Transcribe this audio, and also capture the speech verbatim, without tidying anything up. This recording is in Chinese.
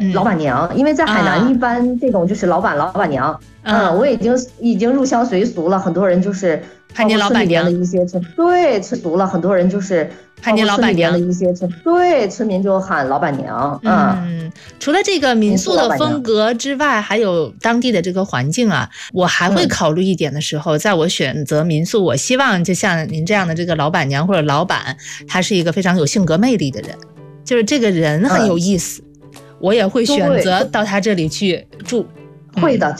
老板娘，嗯、因为在海南一般这种就是老板、老板娘。嗯，嗯我已经已经入乡随俗了，很多人就是潘妮老板娘的一些对吃俗了，很多人就是潘妮老板娘的一些对村民就喊老板娘。嗯， 嗯除了这个民宿的风格之外，还有当地的这个环境啊，我还会考虑一点的时候，嗯、在我选择民宿，我希望就像您这样的这个老板娘或者老板，他是一个非常有性格魅力的人，就是这个人很有意思，嗯、我也会选择到他这里去住。 会的。